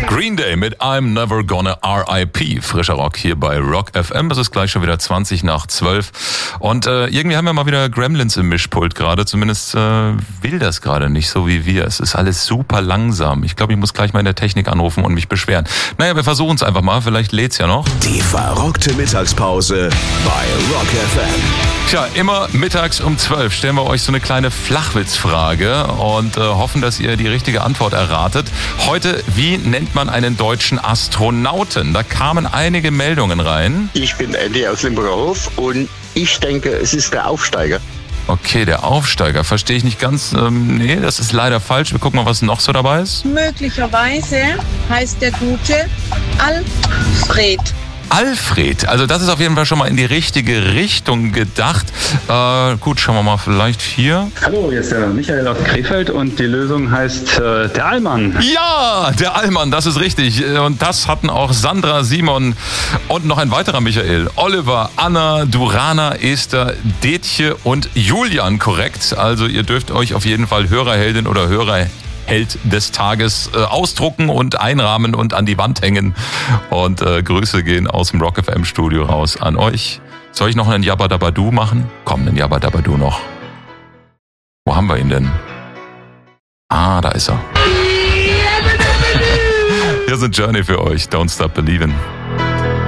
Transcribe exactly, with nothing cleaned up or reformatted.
Green Day mit I'm Never Gonna R I P. Frischer Rock hier bei Rock F M. Es ist gleich schon wieder zwanzig nach zwölf. Und äh, irgendwie haben wir mal wieder Gremlins im Mischpult gerade. Zumindest äh, will das gerade nicht so wie wir. Es ist alles super langsam. Ich glaube, ich muss gleich mal in der Technik anrufen und mich beschweren. Naja, wir versuchen es einfach mal. Vielleicht lädt's ja noch. Die verrockte Mittagspause bei Rock F M. Tja, immer mittags um zwölf stellen wir euch so eine kleine Flachwitzfrage und äh, hoffen, dass ihr die richtige Antwort erratet. Heute, wie nennt man einen deutschen Astronauten? Da kamen einige Meldungen rein. Ich bin Andy aus Limburger Hof und ich denke, es ist der Aufsteiger. Okay, der Aufsteiger. Verstehe ich nicht ganz. Ähm, nee, das ist leider falsch. Wir gucken mal, was noch so dabei ist. Möglicherweise heißt der Gute Alfred. Alfred, also das ist auf jeden Fall schon mal in die richtige Richtung gedacht. Äh, gut, schauen wir mal vielleicht hier. Hallo, hier ist der Michael aus Krefeld und die Lösung heißt äh, der Allmann. Ja, der Allmann, das ist richtig. Und das hatten auch Sandra, Simon und noch ein weiterer Michael. Oliver, Anna, Durana, Esther, Detje und Julian korrekt. Also ihr dürft euch auf jeden Fall Hörerheldin oder Hörer Held des Tages äh, ausdrucken und einrahmen und an die Wand hängen. Und äh, Grüße gehen aus dem Rock F M Studio raus an euch. Soll ich noch einen Jabba Dabba Du machen? Komm, einen Jabba Dabba Du noch. Wo haben wir ihn denn? Ah, da ist er. Hier ist ein Journey für euch. Don't Stop Believin'.